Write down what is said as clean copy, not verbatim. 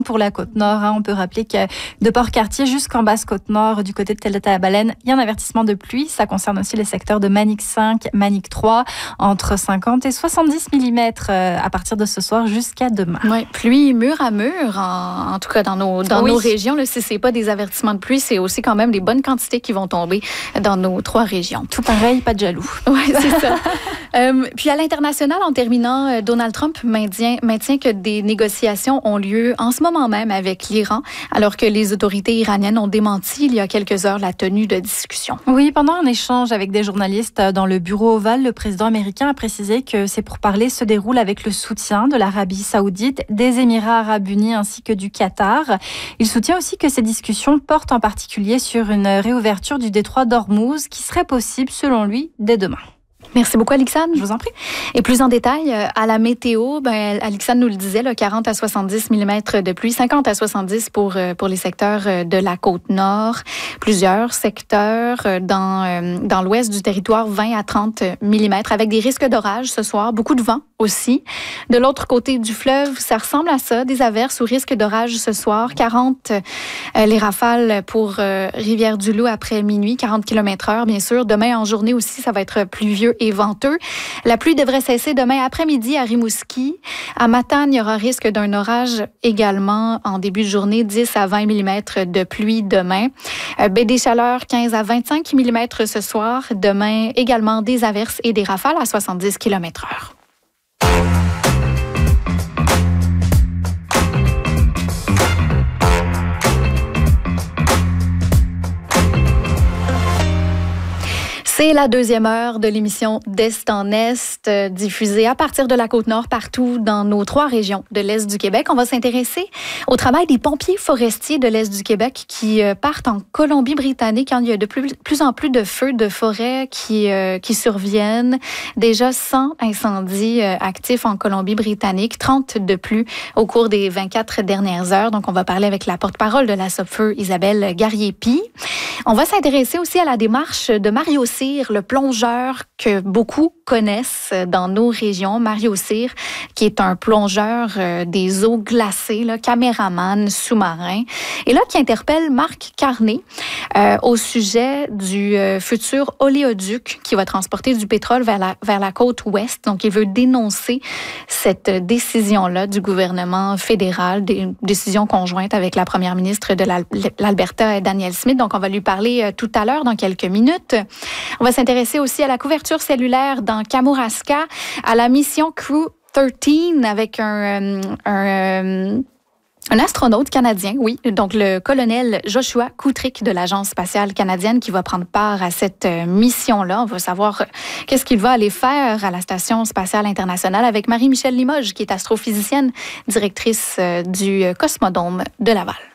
pour la Côte-Nord. On peut rappeler que de Port-Cartier jusqu'en Basse-Côte-Nord, du côté de Telle-la-Baleine, il y a un avertissement de pluie. Ça concerne aussi les secteurs de Manic 5, Manic 3, entre 50 et 70 mm à partir de ce soir jusqu'à demain. Oui, pluie mur à mur, en tout cas dans nos régions. Là, si ce n'est pas des avertissements de pluie, c'est aussi quand même des bonnes quantités qui vont tomber dans nos 3 régions. Tout pareil, pas de jaloux. Oui, c'est ça. Puis à l'international, en terminant, Donald Trump maintient que des négociations ont lieu en ce moment même avec l'Iran, alors que les autorités iraniennes ont démenti il y a quelques heures la tenue de discussions. Oui, pendant un échange avec des journalistes dans le bureau ovale, le président américain a précisé que ces pourparlers se déroulent avec le soutien de l'Arabie saoudite, des Émirats arabes unis ainsi que du Qatar. Il soutient aussi que ces discussions portent en particulier sur une réouverture du détroit d'Ormuz qui serait possible, selon lui, dès demain. Merci beaucoup, Alixane. Je vous en prie. Et plus en détail, à la météo, Alixane nous le disait, 40 à 70 mm de pluie, 50 à 70 pour les secteurs de la Côte-Nord. Plusieurs secteurs dans l'ouest du territoire, 20 à 30 mm, avec des risques d'orage ce soir, beaucoup de vent aussi. De l'autre côté du fleuve, ça ressemble à ça, des averses ou risques d'orage ce soir, 40 les rafales pour Rivière-du-Loup après minuit, 40 km/h, bien sûr. Demain en journée aussi, ça va être pluvieux et venteux. La pluie devrait cesser demain après-midi à Rimouski. À Matane, il y aura risque d'un orage également en début de journée, 10 à 20 mm de pluie demain. Baie des Chaleurs, 15 à 25 mm ce soir. Demain, également des averses et des rafales à 70 km/h. C'est la deuxième heure de l'émission d'Est en Est, diffusée à partir de la Côte-Nord partout dans nos 3 régions de l'Est du Québec. On va s'intéresser au travail des pompiers forestiers de l'Est du Québec qui partent en Colombie-Britannique quand il y a de plus en plus de feux de forêt qui surviennent. Déjà 100 incendies actifs en Colombie-Britannique, 30 de plus au cours des 24 dernières heures. Donc, on va parler avec la porte-parole de la SOPFEU, Isabelle Garriépi. On va s'intéresser aussi à la démarche de Mario Cyr, le plongeur que beaucoup connaissent dans nos régions. Mario Cyr, qui est un plongeur des eaux glacées, caméraman sous-marin, et là qui interpelle Marc Carné au sujet du futur oléoduc qui va transporter du pétrole vers la côte ouest. Donc, il veut dénoncer cette décision-là du gouvernement fédéral, des décisions conjointes avec la première ministre de l'Alberta, Danielle Smith. Donc, on va lui parler tout à l'heure, dans quelques minutes. On va s'intéresser aussi à la couverture cellulaire dans Kamouraska, à la mission Crew 13 avec un astronaute canadien, oui, donc le colonel Joshua Kutrick de l'Agence spatiale canadienne qui va prendre part à cette mission-là. On va savoir qu'est-ce qu'il va aller faire à la Station spatiale internationale avec Marie-Michelle Limoges, qui est astrophysicienne, directrice du Cosmodome de Laval.